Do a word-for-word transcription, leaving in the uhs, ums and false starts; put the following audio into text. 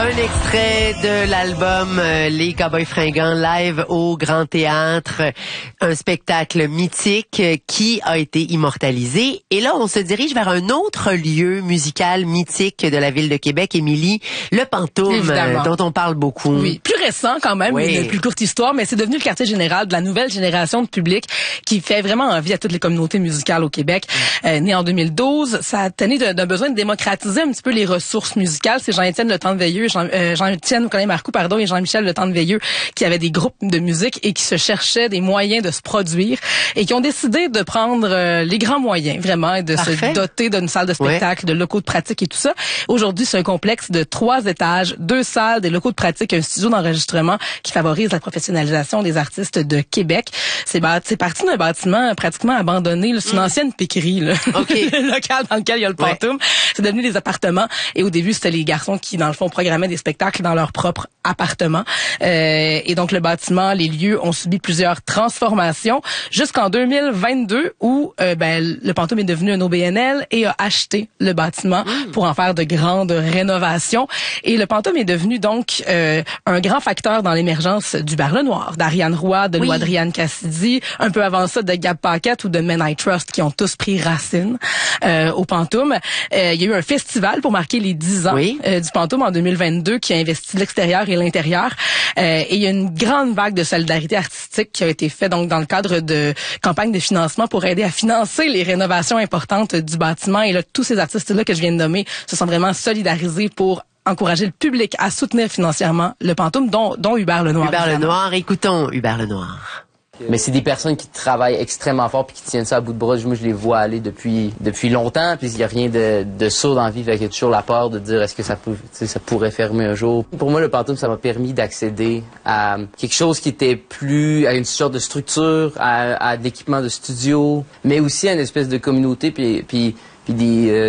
Un extrait de l'album euh, Les Cowboys Fringants live au Grand Théâtre, un spectacle mythique euh, qui a été immortalisé. Et là, on se dirige vers un autre lieu musical mythique de la ville de Québec, Émilie, le Pantoum, euh, dont on parle beaucoup. Oui, plus récent quand même, oui. Une plus courte histoire, mais c'est devenu le quartier général de la nouvelle génération de public qui fait vraiment envie à toutes les communautés musicales au Québec. Mm. Euh, né en deux mille douze, ça a tenu d'un besoin de démocratiser un petit peu les ressources musicales. C'est Jean-Étienne Le Temps de Veilleux, Jean, euh, Jean-Étienne Colin Marcoux, pardon, et Jean-Michel Le Temps de Veilleux qui avaient des groupes de musique et qui se cherchaient des moyens de se produire et qui ont décidé de prendre euh, les grands moyens, vraiment, et de Parfait. se doter d'une salle de spectacle, ouais. de locaux de pratique et tout ça. Aujourd'hui, c'est un complexe de trois étages, deux salles, des locaux de pratique, un studio d'enregistrement qui favorise la professionnalisation des artistes de Québec. C'est c'est parti d'un bâtiment pratiquement abandonné. C'est une mm. ancienne piquerie, là. Okay. Le local dans lequel il y a le Pantoum. Ouais. C'est devenu des appartements. Et au début, c'était les garçons qui, dans le fond, programmaient des spectacles dans leur propre appartement. Euh, et donc, le bâtiment, les lieux ont subi plusieurs transformations jusqu'en deux mille vingt-deux où euh, ben, le Pantoum est devenu un O B N L et a acheté le bâtiment mm. pour en faire de grandes rénovations. Et le Pantoum est devenu donc euh, un grand facteur dans l'émergence du Bar Le Noir, d'Ariane Roy, de oui. Louis-Adrienne Cassidy, un peu avant ça de Gab Paquette ou de Men I Trust qui ont tous pris racine euh, au Pantoum. Euh, il y a eu un festival pour marquer les dix ans oui. euh, du Pantoum en deux mille vingt-deux qui a investi l'extérieur et l'intérieur. Euh, et il y a une grande vague de solidarité artistique qui a été faite donc dans le cadre de campagnes de financement pour aider à financer les rénovations importantes du bâtiment. Et là, tous ces artistes-là que je viens de nommer se sont vraiment solidarisés pour encourager le public à soutenir financièrement le Pantoum, dont, dont Hubert Lenoir. Hubert Lenoir, écoutons Hubert Lenoir. Mais c'est des personnes qui travaillent extrêmement fort puis qui tiennent ça à bout de bras. Moi, je les vois aller depuis depuis longtemps, puis il y a rien de de sourd dans la vie, il y a toujours la peur de dire est-ce que ça peut, ça pourrait fermer un jour. Pour moi, le Pantoum, ça m'a permis d'accéder à quelque chose qui était plus à une sorte de structure, à, à de l'équipement de studio, mais aussi à une espèce de communauté puis puis puis des euh,